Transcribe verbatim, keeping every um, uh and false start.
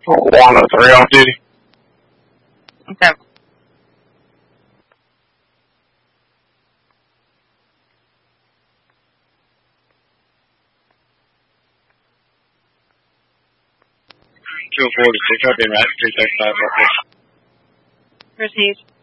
one oh three off duty. Okay. two forty-six, I've been right, three thirty-five. Received.